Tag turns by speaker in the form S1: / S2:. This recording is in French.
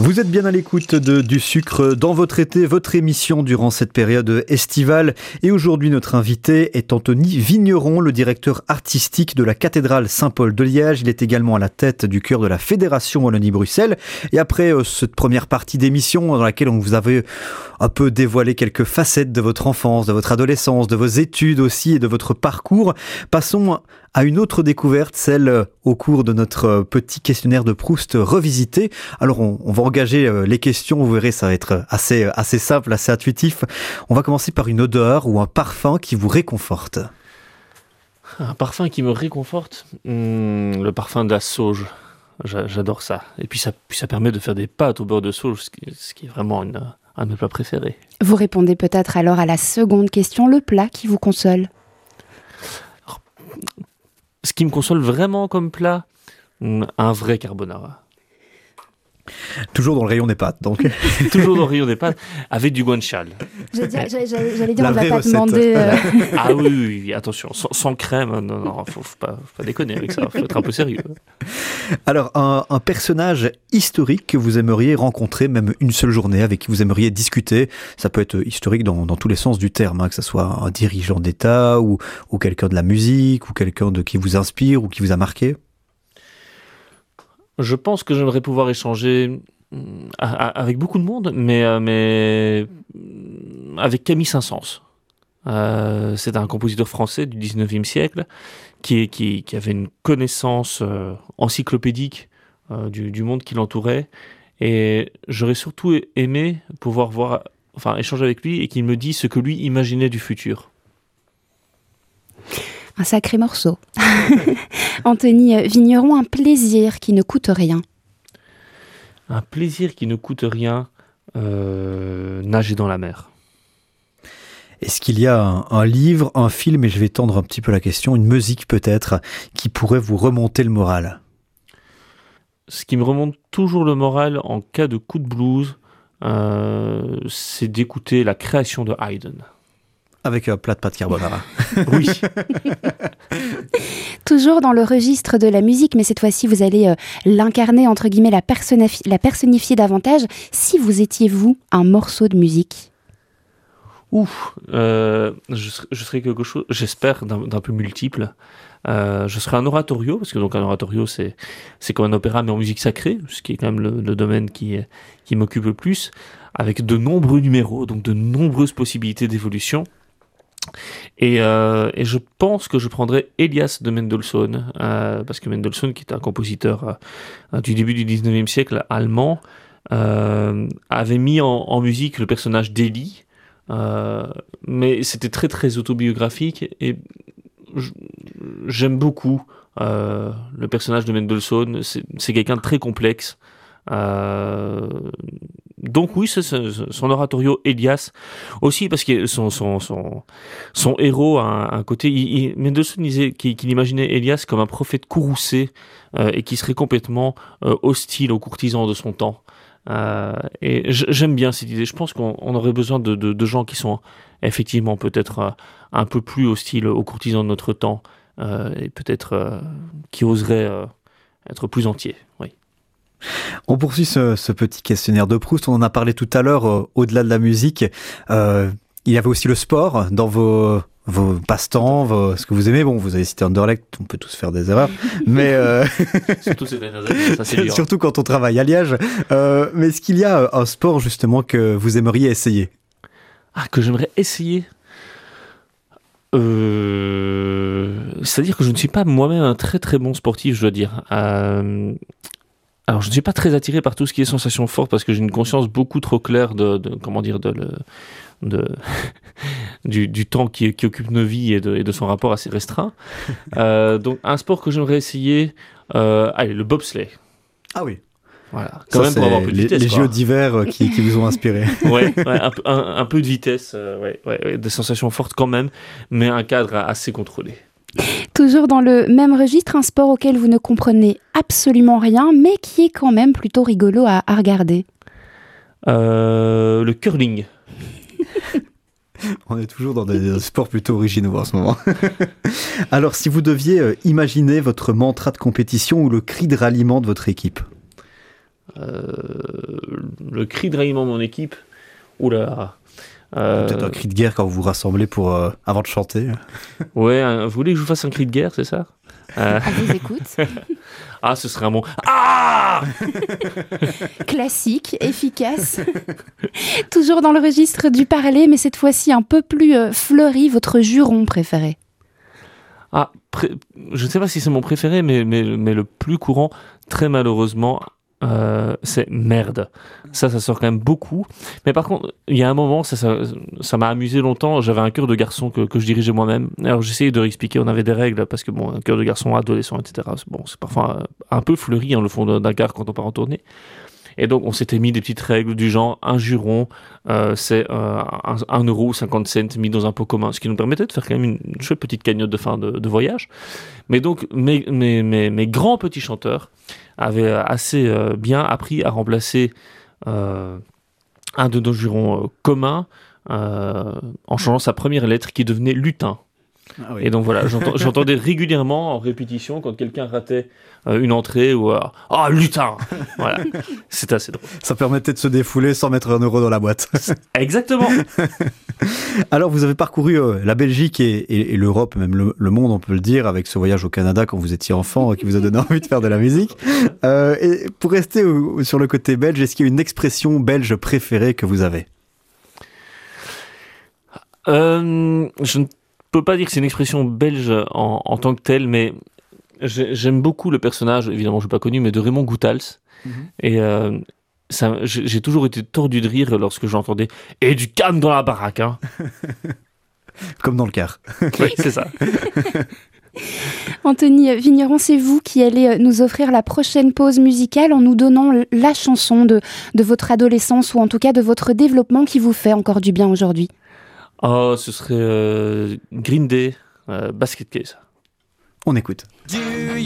S1: Vous êtes bien à l'écoute du sucre dans votre été, votre émission durant cette période estivale. Et aujourd'hui, notre invité est Anthony Vigneron, le directeur artistique de la cathédrale Saint-Paul de Liège. Il est également à la tête du chœur de la Fédération Wallonie-Bruxelles. Et après cette première partie d'émission dans laquelle on vous avait un peu dévoilé quelques facettes de votre enfance, de votre adolescence, de vos études aussi et de votre parcours, passons à une autre découverte, celle au cours de notre petit questionnaire de Proust revisité. Alors on va engager les questions, vous verrez, ça va être assez simple, assez intuitif. On va commencer par une odeur ou un parfum qui vous réconforte.
S2: Un parfum qui me réconforte, le parfum de la sauge. J'adore ça. Et puis ça permet de faire des pâtes au beurre de sauge, ce qui est vraiment un de mes plats préférés.
S3: Vous répondez peut-être alors à la seconde question, le plat qui vous console.
S2: Ce qui me console vraiment comme plat, un vrai carbonara.
S1: Toujours dans le rayon des pâtes, donc.
S2: Toujours dans le rayon des pâtes, avec du guanciale.
S3: J'allais dire,
S1: La
S3: on ne va
S1: vraie
S3: pas
S1: recette.
S3: demander...
S2: Ah oui, attention, sans crème, non, faut pas déconner avec ça, faut être un peu sérieux.
S1: Alors, un personnage historique que vous aimeriez rencontrer, même une seule journée, avec qui vous aimeriez discuter, ça peut être historique dans tous les sens du terme, hein, que ce soit un dirigeant d'État, ou quelqu'un de la musique, ou quelqu'un qui vous inspire, ou qui vous a marqué.
S2: Je pense que j'aimerais pouvoir échanger avec beaucoup de monde, mais avec Camille Saint-Saëns. C'est un compositeur français du 19e siècle qui avait une connaissance encyclopédique du monde qui l'entourait. Et j'aurais surtout aimé pouvoir échanger avec lui et qu'il me dise ce que lui imaginait du futur.
S3: Un sacré morceau. Anthony Vigneron, un plaisir qui ne coûte rien.
S2: Un plaisir qui ne coûte rien, nager dans la mer.
S1: Est-ce qu'il y a un livre, un film, et je vais tendre un petit peu la question, une musique peut-être, qui pourrait vous remonter le moral ?
S2: Ce qui me remonte toujours le moral en cas de coup de blues, c'est d'écouter la création de Haydn.
S1: Avec un plat de pâtes carbonara.
S2: Oui.
S3: Toujours dans le registre de la musique, mais cette fois-ci, vous allez l'incarner, entre guillemets, la personnifier davantage. Si vous étiez, vous, un morceau de musique.
S2: Je serais quelque chose, j'espère, d'un peu multiple. Je serais un oratorio, parce que donc un oratorio, c'est comme un opéra, mais en musique sacrée, ce qui est quand même le domaine qui m'occupe le plus, avec de nombreux numéros, donc de nombreuses possibilités d'évolution. Et je pense que je prendrais Elias de Mendelssohn, parce que Mendelssohn, qui est un compositeur du début du 19e siècle allemand, avait mis en musique le personnage d'Élie, mais c'était très très autobiographique, et j'aime beaucoup le personnage de Mendelssohn. C'est quelqu'un de très complexe. Donc oui, c'est son oratorio Elias aussi, parce que son héros a un côté. Mendelssohn disait qu'il imaginait Elias comme un prophète courroucé et qui serait complètement hostile aux courtisans de son temps. Et j'aime bien cette idée. Je pense qu'on aurait besoin de gens qui sont effectivement peut-être un peu plus hostiles aux courtisans de notre temps, et peut-être qui oseraient être plus entiers. Oui.
S1: On poursuit ce petit questionnaire de Proust. On en a parlé tout à l'heure, au-delà de la musique. Il y avait aussi le sport dans vos passe-temps, ce que vous aimez. Bon, vous avez cité Anderlecht, on peut tous faire des erreurs, mais
S2: Surtout ces dernières années, ça c'est dur.
S1: Surtout quand on travaille à Liège. Mais est-ce qu'il y a un sport justement que vous aimeriez essayer ?
S2: Que j'aimerais essayer. C'est-à-dire que je ne suis pas moi-même un très très bon sportif, je dois dire. Alors, je ne suis pas très attiré par tout ce qui est sensation forte, parce que j'ai une conscience beaucoup trop claire du temps qui occupe nos vies et de son rapport assez restreint. Donc, un sport que j'aimerais essayer, le bobsleigh.
S1: Ah oui.
S2: Voilà. Quand même pour avoir un peu de vitesse.
S1: Les JO d'hiver qui vous ont inspiré.
S2: Ouais, un peu de vitesse, des sensations fortes quand même, mais un cadre assez contrôlé.
S3: Toujours dans le même registre, un sport auquel vous ne comprenez absolument rien, mais qui est quand même plutôt rigolo à regarder.
S2: Le curling.
S1: On est toujours dans des sports plutôt originaux en ce moment. Alors, si vous deviez imaginer votre mantra de compétition ou le cri de ralliement de votre équipe ?
S2: Le cri de ralliement de mon équipe. Oula.
S1: Peut-être un cri de guerre quand vous vous rassemblez avant de chanter.
S2: Ouais, vous voulez que je vous fasse un cri de guerre, c'est ça?
S3: On vous écoute.
S2: Ah, ce serait un bon... Ah!
S3: Classique, efficace. Toujours dans le registre du parler, mais cette fois-ci un peu plus fleuri, votre juron préféré?
S2: Je ne sais pas si c'est mon préféré, mais le plus courant, très malheureusement, c'est merde. Ça sort quand même beaucoup. Mais par contre, il y a un moment, ça m'a amusé longtemps. J'avais un chœur de garçon que je dirigeais moi-même. Alors j'essayais de réexpliquer, on avait des règles, parce que un chœur de garçon, adolescent, etc. Bon, c'est parfois un peu fleuri, le fond d'un car quand on part en tournée. Et donc, on s'était mis des petites règles du genre, un juron, c'est 1,50 € mis dans un pot commun, ce qui nous permettait de faire quand même une chouette petite cagnotte de fin de voyage. Mais donc, mes grands petits chanteurs avaient assez bien appris à remplacer un de nos jurons communs en changeant sa première lettre qui devenait lutin. Ah oui. Et donc voilà, j'entendais régulièrement en répétition quand quelqu'un ratait une entrée ou lutin. Voilà, c'est assez drôle.
S1: Ça permettait de se défouler sans mettre 1 € dans la boîte.
S2: Exactement.
S1: Alors vous avez parcouru la Belgique et l'Europe, même le monde, on peut le dire, avec ce voyage au Canada quand vous étiez enfant qui vous a donné envie de faire de la musique. Et pour rester sur le côté belge, est-ce qu'il y a une expression belge préférée que vous avez?
S2: Je ne peux pas dire que c'est une expression belge en tant que telle, mais j'aime beaucoup le personnage, évidemment je ne l'ai pas connu, mais de Raymond Goethals. Et j'ai toujours été tordu de rire lorsque j'entendais « Et du calme dans la baraque hein !»
S1: Comme dans le car.
S2: Oui, c'est ça.
S3: Anthony Vigneron, c'est vous qui allez nous offrir la prochaine pause musicale en nous donnant la chanson de votre adolescence ou en tout cas de votre développement qui vous fait encore du bien aujourd'hui.
S2: Oh, ce serait Green Day, Basket Case.
S1: On écoute.